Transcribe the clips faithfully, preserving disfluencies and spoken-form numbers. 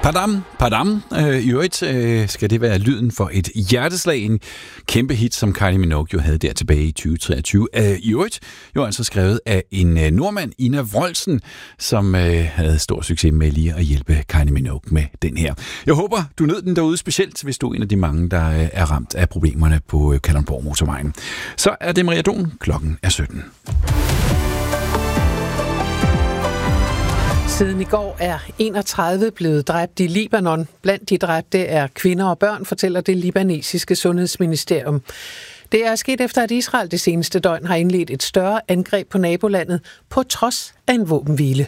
Padam, padam. Øh, I øvrigt øh, skal det være lyden for et hjerteslag, en kæmpe hit, som Kylie Minogue jo havde der tilbage i tyve treogtyve. Øh, I øvrigt jo altså skrevet af en øh, nordmand, Ina Wroldsen, som øh, havde stor succes med lige at hjælpe Kylie Minogue med den her. Jeg håber, du nød den derude, specielt hvis du er en af de mange, der øh, er ramt af problemerne på øh, Kalundborg Motorvejen. Så er det Maria Don. Klokken er sytten. Siden i går er enogtredive blevet dræbt i Libanon. Blandt de dræbte er kvinder og børn, fortæller det libanesiske sundhedsministerium. Det er sket efter, at Israel det seneste døgn har indledt et større angreb på nabolandet, på trods af en våbenhvile.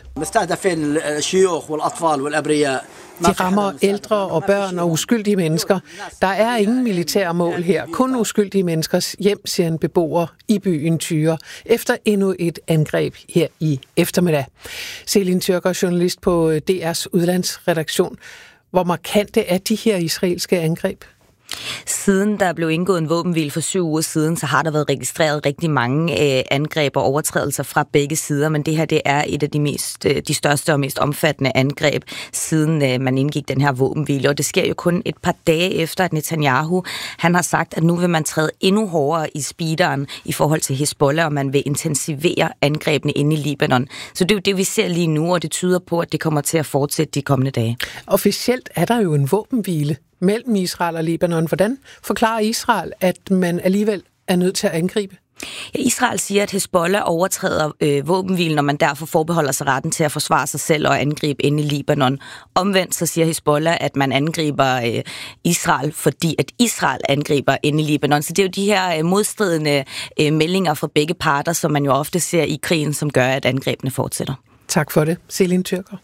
De rammer ældre og børn og uskyldige mennesker. Der er ingen militære mål her, kun uskyldige menneskers hjem, siger en beboer i byen Tyre, efter endnu et angreb her i eftermiddag. Selin Tyrker, journalist på D R's udlandsredaktion. Hvor markante er de her israelske angreb? Siden der blev indgået en våbenhvile for syv uger siden, så har der været registreret rigtig mange øh, angreb og overtrædelser fra begge sider, men det her det er et af de, mest, øh, de største og mest omfattende angreb, siden øh, man indgik den her våbenhvile, og det sker jo kun et par dage efter, at Netanyahu han har sagt, at nu vil man træde endnu hårdere i speederen i forhold til Hezbollah, og man vil intensivere angrebene inde i Libanon. Så det er jo det, vi ser lige nu, og det tyder på, at det kommer til at fortsætte de kommende dage. Officielt er der jo en våbenhvile mellem Israel og Libanon. Hvordan forklarer Israel, at man alligevel er nødt til at angribe? Ja, Israel siger, at Hezbollah overtræder øh, våbenhvilen, og man derfor forbeholder sig retten til at forsvare sig selv og angribe inde i Libanon. Omvendt så siger Hezbollah, at man angriber øh, Israel, fordi at Israel angriber inde i Libanon. Så det er jo de her øh, modstridende øh, meldinger fra begge parter, som man jo ofte ser i krigen, som gør, at angrebene fortsætter. Tak for det, Selin Tyrker.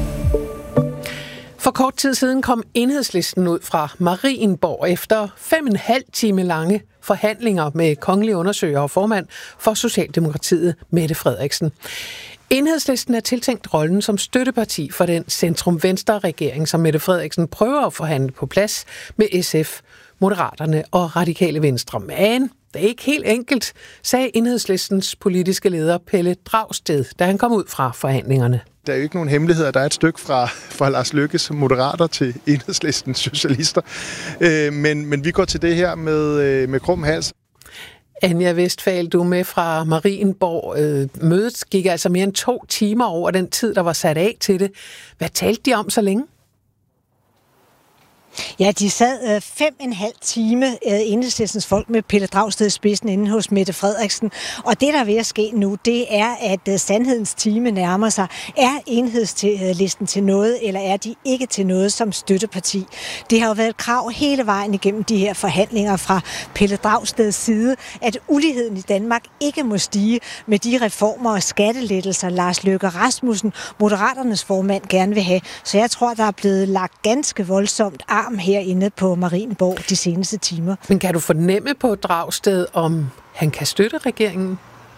For kort tid siden kom Enhedslisten ud fra Marienborg efter fem og en halv time lange forhandlinger med kongelig undersøger og formand for Socialdemokratiet, Mette Frederiksen. Enhedslisten er tiltænkt rollen som støtteparti for den centrum-venstre-regering, som Mette Frederiksen prøver at forhandle på plads med S F, Moderaterne og Radikale Venstre. Men det er ikke helt enkelt, sagde Enhedslistens politiske leder Pelle Dragsted, da han kom ud fra forhandlingerne. Der er jo ikke nogen hemmeligheder. Der er et stykke fra, fra Lars Løkkes moderater til Enhedslistens socialister. Øh, men, men vi går til det her med, øh, med krum hals. Anja Westphal, du er med fra Marienborg. Øh, mødet gik altså mere end to timer over den tid, der var sat af til det. Hvad talte de om så længe? Ja, de sad øh, fem og en halv time, øh, Enhedslistens folk med Pelle Dragsted i spidsen inde hos Mette Frederiksen. Og det, der er ved at ske nu, det er, at øh, sandhedens time nærmer sig. Er Enhedslisten til noget, eller er de ikke til noget som støtteparti? Det har jo været et krav hele vejen igennem de her forhandlinger fra Pelle Dragsteds side, at uligheden i Danmark ikke må stige med de reformer og skattelettelser, Lars Løkke Rasmussen, Moderaternes formand, gerne vil have. Så jeg tror, der er blevet lagt ganske voldsomt arm herinde på Marienborg de seneste timer. Men kan du fornemme på Dragsted, om han kan støtte regeringen?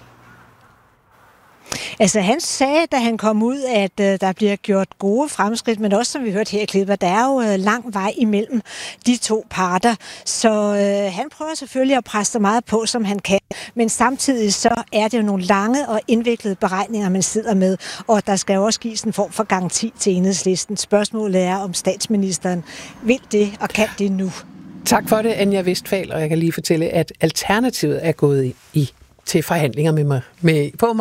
Altså han sagde, da han kom ud, at uh, der bliver gjort gode fremskridt, men også som vi hørte her i klippet, der er jo uh, lang vej imellem de to parter. Så uh, han prøver selvfølgelig at presse så meget på, som han kan, men samtidig så er det jo nogle lange og indviklede beregninger, man sidder med, og der skal jo også gives en form for garanti til Enhedslisten. Spørgsmålet er, om statsministeren vil det og kan det nu. Tak for det, Anja Westphal, og jeg kan lige fortælle, at Alternativet er gået i, i til forhandlinger med mig med på